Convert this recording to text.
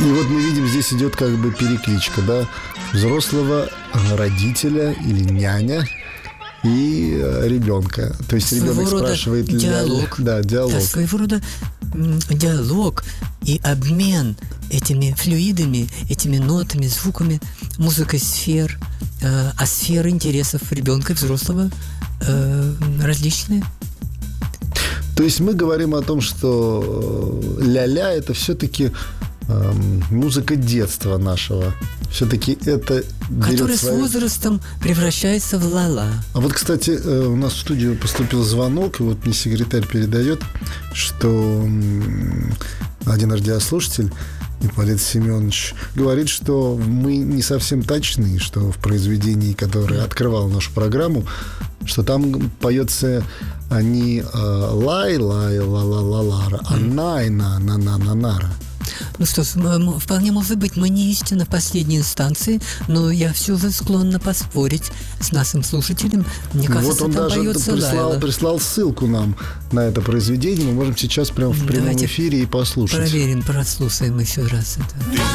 И вот мы видим, здесь идет как бы перекличка, да, взрослого родителя или няня и ребенка. То есть ребенок спрашивает... Диалог. Да, диалог. Да, своего рода диалог и обмен этими флюидами, этими нотами, звуками, музыкой сфер. А сферы интересов ребенка и взрослого различные. То есть мы говорим о том, что ля-ля — это все-таки музыка детства нашего. Все-таки это который с возрастом превращается в ла-ла. А вот, кстати, у нас в студию поступил звонок, и вот мне секретарь передает, что один радиослушатель, Ипполит Семенович, говорит, что мы не совсем точны, что в произведении, которое открывало нашу программу, что там поется не лай, лай, ла-ла-ла-лара, а най, на-на-на-на-нара. Ну что ж, вполне может быть, мы не истина в последней инстанции, но я все же склонна поспорить с нашим слушателем. Мне кажется, вот он там даже поется прислал ссылку нам на это произведение. Мы можем сейчас прямо в прямом эфире и послушать. Проверим, прослушаем еще раз это.